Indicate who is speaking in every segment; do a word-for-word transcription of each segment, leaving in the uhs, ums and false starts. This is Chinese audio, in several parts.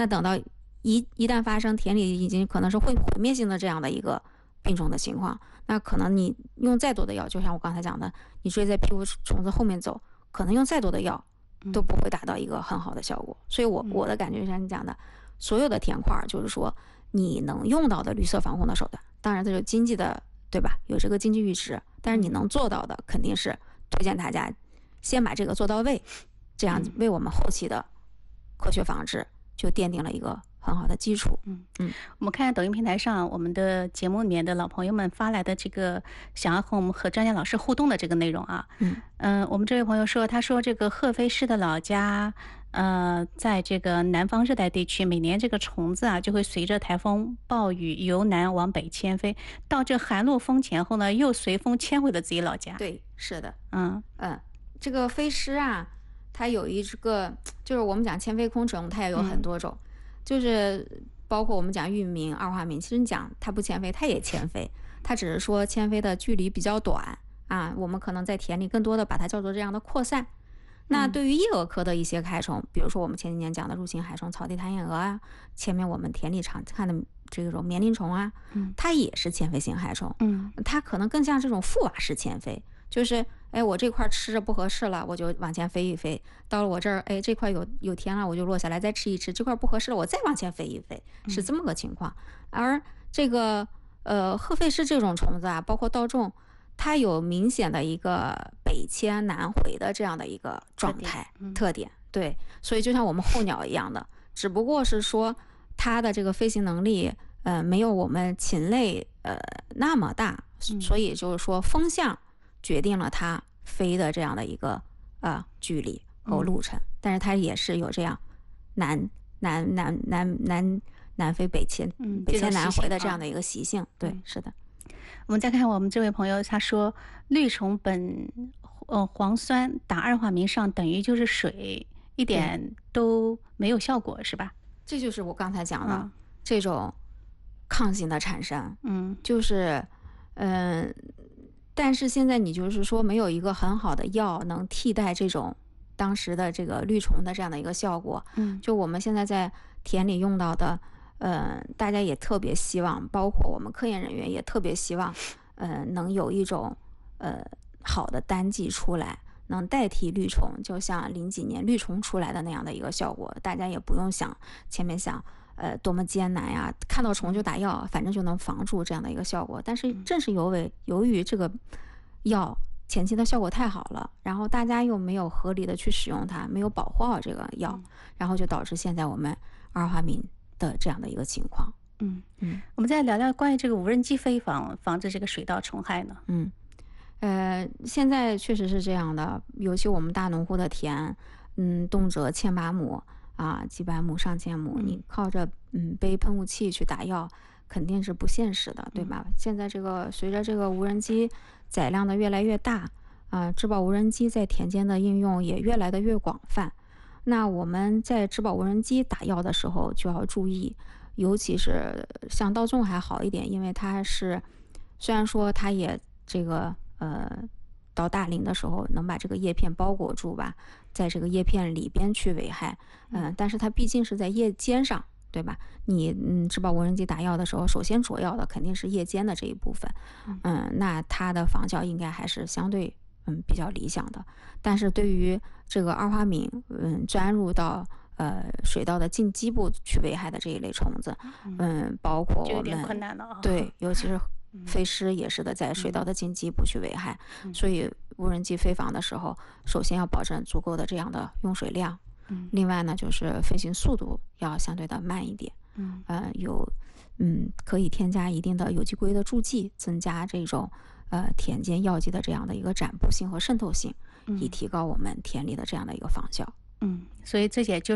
Speaker 1: 那等到一一旦发生田里已经可能是会毁灭性的这样的一个病虫的情况，那可能你用再多的药，就像我刚才讲的，你追在屁股虫子后面走，可能用再多的药都不会达到一个很好的效果。所以我我的感觉像你讲的，所有的田块就是说你能用到的绿色防控的手段，当然这就经济的，对吧？有这个经济阈值，但是你能做到的肯定是推荐大家先把这个做到位，这样为我们后期的科学防治就奠定了一个很好的基础。
Speaker 2: 嗯嗯，我们看抖音平台上我们的节目里面的老朋友们发来的这个想要和我们和专家老师互动的这个内容啊，嗯嗯、呃，我们这位朋友说，他说这个合肥市的老家，呃，在这个南方热带地区，每年这个虫子啊就会随着台风暴雨由南往北迁飞，到这寒露风前后呢，又随风迁回了自己老家。
Speaker 1: 对，是的，
Speaker 2: 嗯
Speaker 1: 嗯，这个飞虱啊，它有一个就是我们讲迁飞空虫，它也有很多种。嗯，就是包括我们讲玉鸣、二花鸣，其实你讲它不迁飞，它也迁飞，它只是说迁飞的距离比较短啊。我们可能在田里更多的把它叫做这样的扩散。那对于叶蛾科的一些害虫，比如说我们前几年讲的入侵害虫草地弹眼蛾啊，前面我们田里常看的这种棉铃虫啊，它也是迁飞性害虫。嗯，它可能更像这种覆瓦式迁飞，就是哎，我这块吃着不合适了，我就往前飞一飞。到了我这儿，哎，这块有有甜了，我就落下来再吃一吃。这块不合适了，我再往前飞一飞，是这么个情况。而这个呃褐肺虱这种虫子啊，包括稻种，它有明显的一个北迁南回的这样的一个状态特点。特点对，所以就像我们候鸟一样的，只不过是说它的这个飞行能力，呃，没有我们禽类呃那么大，所以就是说风向决定了它飞的这样的一个呃距离和路程，嗯，但是它也是有这样南南南南南南飞北迁，嗯，北迁南回的这样的一个习性。对，嗯，是的。
Speaker 2: 我们再看我们这位朋友，他说绿虫苯呃磺酸打二化醚上等于就是水，一点都没有效果，是吧？
Speaker 1: 这就是我刚才讲的，嗯，这种抗性的产生。嗯，就是嗯。呃但是现在你就是说没有一个很好的药能替代这种当时的这个绿虫的这样的一个效果。嗯，就我们现在在田里用到的，呃，大家也特别希望，包括我们科研人员也特别希望，呃，能有一种呃好的单剂出来，能代替绿虫，就像零几年绿虫出来的那样的一个效果。大家也不用想前面想。呃，多么艰难呀！看到虫就打药，反正就能防住这样的一个效果。但是正是由为由于这个药前期的效果太好了，然后大家又没有合理的去使用它，没有保护好这个药，然后就导致现在我们二化醚的这样的一个情况。
Speaker 2: 嗯嗯，我们再聊聊关于这个无人机飞防防治这个水稻虫害呢？
Speaker 1: 嗯，呃，现在确实是这样的，尤其我们大农户的田，嗯，动辄千把亩。啊，几百亩、上千亩，你靠着嗯背喷雾器去打药，肯定是不现实的，对吧？嗯，现在这个随着这个无人机载量的越来越大，啊，质保无人机在田间的应用也越来的越广泛。那我们在质保无人机打药的时候就要注意，尤其是像稻种还好一点，因为它是虽然说它也这个呃。到大龄的时候能把这个叶片包裹住吧，在这个叶片里边去危害，嗯、呃，但是它毕竟是在叶尖上，对吧？你嗯，质保无人机打药的时候，首先着药的肯定是叶尖的这一部分，嗯，那它的防效应该还是相对嗯比较理想的。但是对于这个二花醚，嗯，钻入到呃水稻的茎基部去危害的这一类虫子，嗯，包括我们
Speaker 2: 有点困难了啊，
Speaker 1: 对，尤其是。飞虱也是的，在水稻的茎基部去危害，嗯，所以无人机飞防的时候，首先要保证足够的这样的用水量，嗯，另外呢，就是飞行速度要相对的慢一点，嗯，呃，有，嗯，可以添加一定的有机硅的助剂，增加这种呃田间药剂的这样的一个展布性和渗透性，嗯，以提高我们田里的这样的一个防效。
Speaker 2: 嗯，所以这也就是，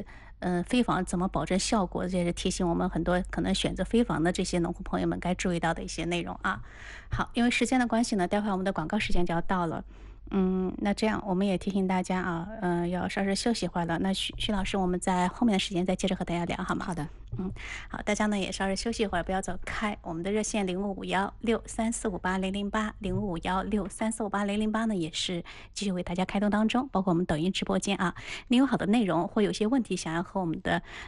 Speaker 2: 嗯、呃，飞防怎么保证效果，这也是提醒我们很多可能选择飞防的这些农户朋友们该注意到的一些内容啊。好，因为时间的关系呢，待会儿我们的广告时间就要到了。嗯，那这样我们也提醒大家啊，嗯、呃，要稍事休息会儿了。那徐徐老师，我们在后面的时间再接着和大家聊，好吗？
Speaker 1: 好的，
Speaker 2: 嗯，好，大家呢也稍事休息一会儿，不要走开。我们的热线零五五幺六三四五八零零八零五五幺六三四五八零零八呢也是继续为大家开通当中，包括我们抖音直播间啊。您有好的内容或有些问题想要和我们的